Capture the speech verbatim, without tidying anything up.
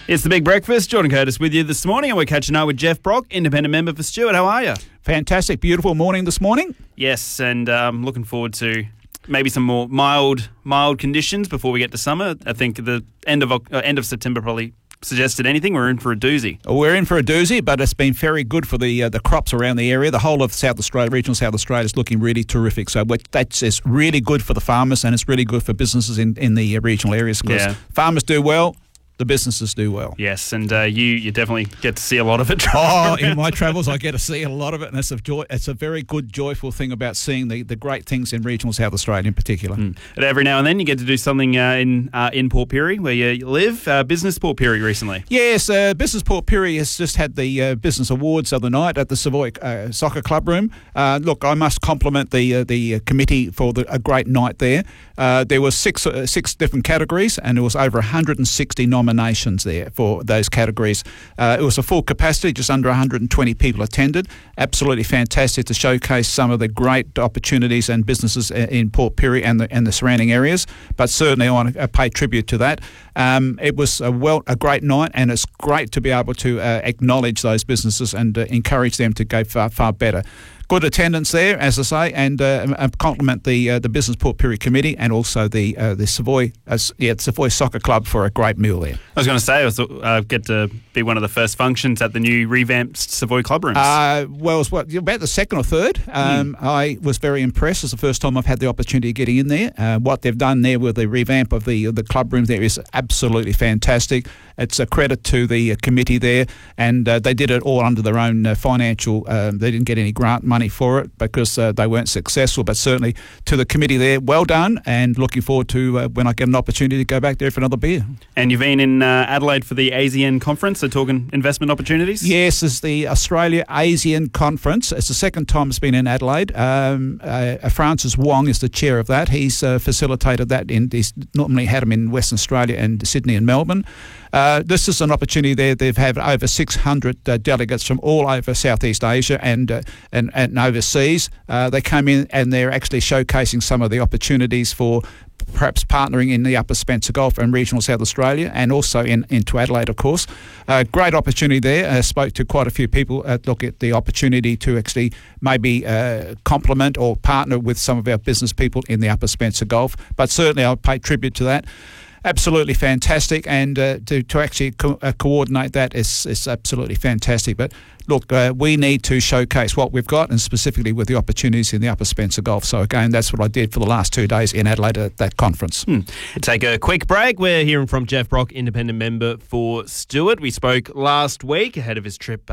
It's the Big Breakfast. Jordan Curtis with you this morning, and we're catching up with Jeff Brock, independent member for Stewart. How are you? Fantastic, beautiful morning this morning. Yes, and um, looking forward to maybe some more mild, mild conditions before we get to summer. I think the end of uh, end of September probably suggested anything. We're in for a doozy. We're in for a doozy, but it's been very good for the uh, the crops around the area. The whole of South Australia, regional South Australia, is looking really terrific. So that's it's really good for the farmers, and it's really good for businesses in, in the regional areas because Yeah. farmers do well. The businesses do well. Yes, and uh, you you definitely get to see a lot of it. Oh, in my travels, I get to see a lot of it, and it's a joy. It's a very good, joyful thing about seeing the, the great things in regional South Australia in particular. Mm. But every now and then you get to do something uh, in uh, in Port Pirie where you live. Uh, business Port Pirie recently. Yes, uh, Business Port Pirie has just had the uh, Business Awards the other night at the Savoy uh, Soccer Club room. Uh, look, I must compliment the uh, the committee for the, a great night there. Uh, there were six uh, six different categories, and there was over one hundred sixty nominations there for those categories. Uh, it was a full capacity, just under one hundred twenty people attended. Absolutely fantastic to showcase some of the great opportunities and businesses in Port Pirie and the and the surrounding areas. But certainly I want to pay tribute to that. Um, it was a well a great night, and it's great to be able to uh, acknowledge those businesses and uh, encourage them to go far far better. Good attendance there, as I say, and uh, compliment the uh, the Business Port Pirie committee and also the uh, the Savoy uh, yeah Savoy Soccer Club for a great meal there. I was going to say I was, uh, get to be one of the first functions at the new revamped Savoy Club rooms. Uh, well, it was what, about the second or third. Um, mm. I was very impressed. It's the first time I've had the opportunity of getting in there. Uh, what they've done there with the revamp of the the club room there is absolutely fantastic. It's a credit to the uh, committee there, and uh, they did it all under their own uh, financial. Uh, they didn't get any grant money for it because uh, they weren't successful. But certainly to the committee there, well done, and looking forward to uh, when I get an opportunity to go back there for another beer. And you've been in uh, Adelaide for the ASEAN conference, so talking investment opportunities? Yes, it's the Australia ASEAN conference. It's the second time it's been in Adelaide. Um, uh, Francis Wong is the chair of that. He's uh, facilitated that. In He's normally had them in Western Australia and Sydney and Melbourne. Uh, this is an opportunity there. They've had over six hundred uh, delegates from all over Southeast Asia and uh, and, and overseas. Uh, they come in and they're actually showcasing some of the opportunities for perhaps partnering in the Upper Spencer Gulf and regional South Australia, and also in into Adelaide, of course. Uh, great opportunity there. I uh, spoke to quite a few people at look at the opportunity to actually maybe uh, complement or partner with some of our business people in the Upper Spencer Gulf. But certainly I'll pay tribute to that. Absolutely fantastic, and uh, to, to actually co- uh, coordinate that is, is absolutely fantastic. But look, uh, we need to showcase what we've got, and specifically with the opportunities in the Upper Spencer Gulf. So again, that's what I did for the last two days in Adelaide at that conference. Hmm. Take a quick break. We're hearing from Jeff Brock, independent member for Stewart. We spoke last week ahead of his trip